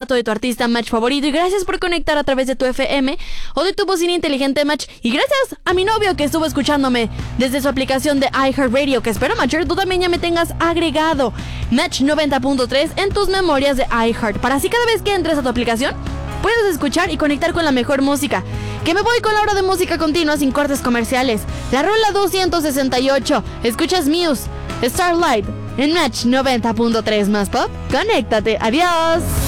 foto de tu artista Match favorito. Y gracias por conectar a través de tu FM o de tu bocina inteligente Match. Y gracias a mi novio que estuvo escuchándome desde su aplicación de iHeartRadio, que espero, Matcher, tú también ya me tengas agregado Match 90.3 en tus memorias de iHeart, para así cada vez que entres a tu aplicación puedes escuchar y conectar con la mejor música. Que me voy con la hora de música continua sin cortes comerciales. La rola 268. Escuchas Muse, Starlight en Match 90.3 más pop. Conéctate. Adiós.